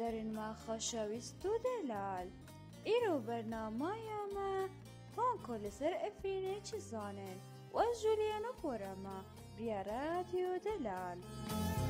برادرین ما خۆشەویست و دەلال، ئیرۆ بەرنامەیەمە تۆنکۆ لەسەر ئەفرینێکی زانن و جولیانە پۆرەمە بریارە رادیۆ دەلال.